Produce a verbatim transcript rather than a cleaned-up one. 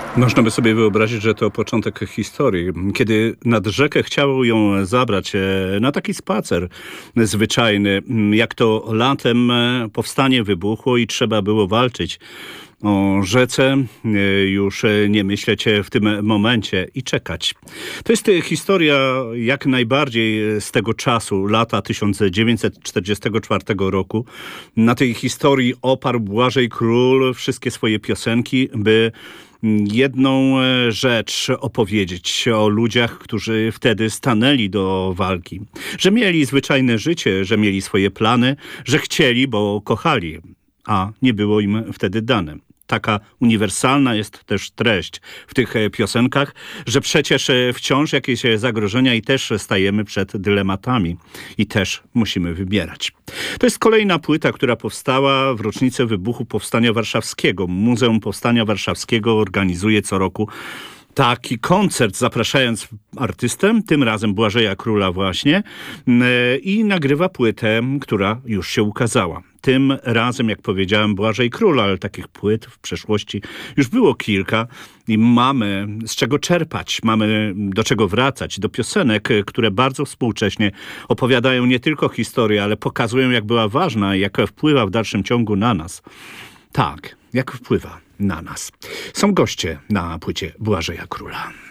Można by sobie wyobrazić, że to początek historii. Kiedy nad rzekę chciał ją zabrać na taki spacer zwyczajny, jak to latem powstanie wybuchło i trzeba było walczyć o rzece, już nie myśleć w tym momencie i czekać. To jest historia jak najbardziej z tego czasu, lata tysiąc dziewięćset czterdziestego czwartego roku. Na tej historii oparł Błażej Król wszystkie swoje piosenki, by jedną rzecz opowiedzieć o ludziach, którzy wtedy stanęli do walki. Że mieli zwyczajne życie, że mieli swoje plany, że chcieli, bo kochali, a nie było im wtedy dane. Taka uniwersalna jest też treść w tych piosenkach, że przecież wciąż jakieś zagrożenia i też stajemy przed dylematami i też musimy wybierać. To jest kolejna płyta, która powstała w rocznicę wybuchu Powstania Warszawskiego. Muzeum Powstania Warszawskiego organizuje co roku taki koncert, zapraszając artystę, tym razem Błażeja Króla właśnie, i nagrywa płytę, która już się ukazała. Tym razem, jak powiedziałem, Błażej Król, ale takich płyt w przeszłości już było kilka i mamy z czego czerpać, mamy do czego wracać, do piosenek, które bardzo współcześnie opowiadają nie tylko historię, ale pokazują, jak była ważna i jak wpływa w dalszym ciągu na nas. Tak, jak wpływa na nas. Są goście na płycie Błażeja Króla.